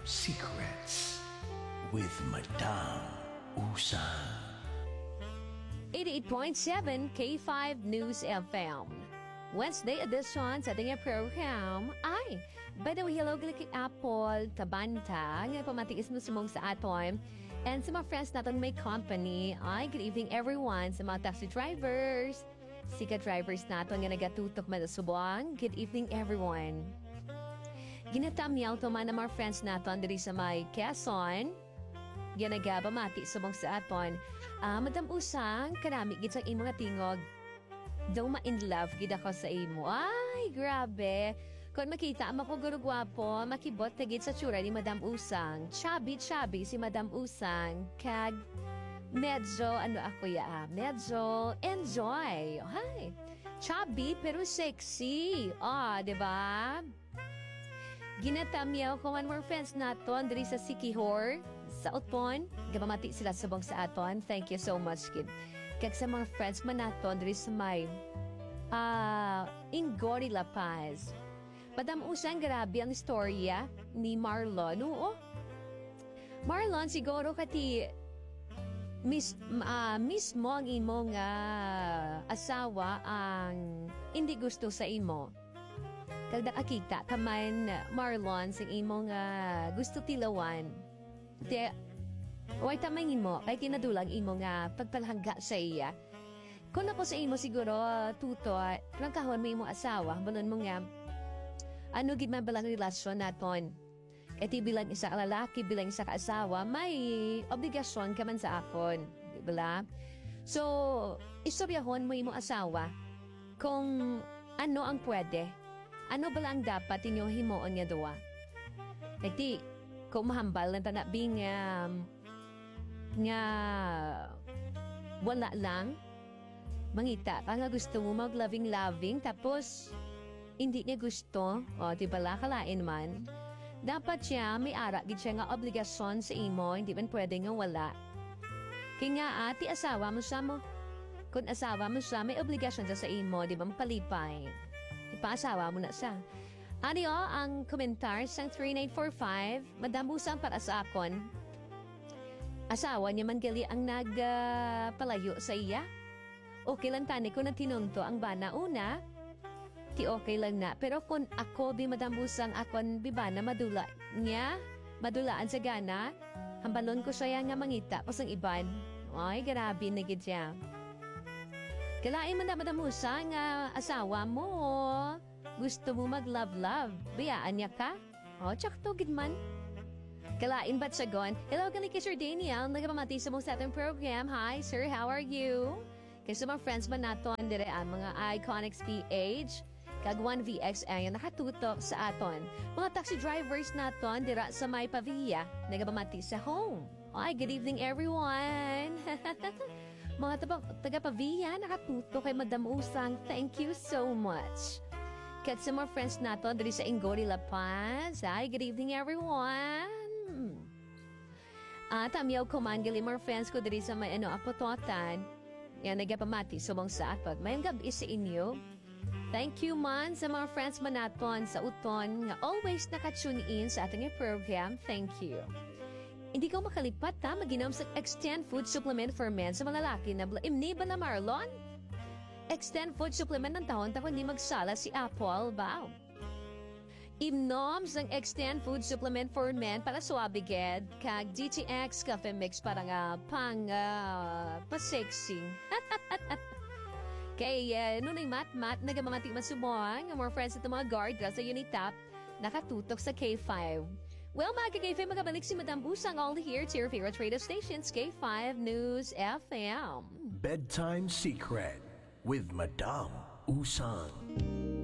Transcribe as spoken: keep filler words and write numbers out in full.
Secrets with Madame Usang. eighty-eight point seven K five News F M. Wednesday edition sa ating program ay by the way, hello kay Apple, Tabanta, nga pamatiis mo sumong sa aton. And sa mga friends natin may company, ay good evening everyone sa mga taxi drivers, sika drivers natin nga nagatutok man sa subong. Good evening everyone. Ginatamyaw to man ang mga friends natin diri sa may Quezon. Ginaga pamati sumong sa aton. Ah, Madam Usang, karami gid sa imong tingog. Daw ma-in love gid ako sa imo. Ay, grabe. Kung makita mo ko gurugwapo, makibot tagit sa tsura ni Madam Usang. Chubby-chubby si Madam Usang. Kag, medyo, ano ako ya, medyo enjoy. Ay, chubby pero sexy. Ah, oh, diba? Ginatamyaw ko one more friends naton diri sa Sikihor, sa Utpon. Gabamati sila subong sa aton. Thank you so much, kid. Kag sa mga friends man naton diri sa may ah, uh, Ingori La Paz. Madam Usang, grabe ang istorya ni Marlon. Oo. Marlon, siguro kati mis, uh, mismo ang imong uh, asawa ang hindi gusto sa imo. Kag nakakita kaman, Marlon, sa imong uh, gusto tilawan. Te, way tamangin mo, kay kinadulang imong uh, pagpalhangga sa iya. Kung ako sa imo siguro, tuto, kung kahon mo imong asawa, balon mo nga, ano gid man balang relasyon naton? Iti bilang isa ka lalaki, bilang isa ka asawa, may obligasyon ka man sa akon. Di ba? So, istoryahon mo imong asawa kung ano ang pwede. Ano ba lang dapat inyo himuon nga duwa? Iti, kung mahambal lang tanabing um, nga wala lang, mangita ka nga gusto mo mag-loving-loving, tapos hindi niya gusto, o di bala kalain man, dapat siya may ara gid siya nga obligasyon sa imo, hindi man pwede nga wala. Kaya nga ati asawa mo siya mo, kung asawa mo siya, may obligasyon siya sa imo, di ba mapalipay. Ipaasawa mo na siya. Ano ang komentar sa three nine four five, Madam Usang para sa akon. Asawa niya man gali ang nagpalayo uh, sa iya? Okay lang tani ko na tinunto ang bana una, ti okay lang na. Pero kung ako di Madam Usang akon bibana madula niya, madulaan sa gana, hambalon ko siya nga mangita pas ang iban. Ay, grabe na gid siya. Kalain man na Madam Usang nga asawa mo, gusto mo mag-love-love, bayaan niya ka? O, tsak to gid man. Kalain ba't sagon? Hello, gali kay Sir Daniel, nagpamati sa mong sa ating program. Hi, sir, how are you? Kasi mga friends ba naton dire ang mga Iconics P H, kag one V X ay nakatutok sa aton. Mga taxi drivers naton dira sa may Pavia, nagabamati sa home. Ay, good evening everyone. Mga taga Pavia, nakatutok kay Madam Usang. Thank you so much. Kag sa mga friends naton diri sa Ingori La Paz. Ay, good evening everyone. At amyaw ko man gali mga friends ko diri sa may ano apototan. Yan, nagapamati sumong sa apat. Mayang gabi sa inyo. Thank you man sa mga friends man naton sa uton nga always nakatune in sa ating program. Thank you. Hindi ko makalipat ha, maginom sa Extend Food Supplement for Men sa mga lalaki na imni ba na Marlon? Extend Food Supplement ng taon-taon hindi magsala si Apple, wow. Imnom sang Extend Food Supplement for Men para suabiged, kag D T X Cafe Mix para nga pang uh, pa-sexing. Kay uh, nunay mat-mat, nagamamati masubong ang mga friends at mga guard sa Unitap, nakatutok sa K five. Well, mga ka-K five, magabalik si Madam Usang all here to your favorite radio stations, K five News F M. Bedtime Secret with Madame Usang.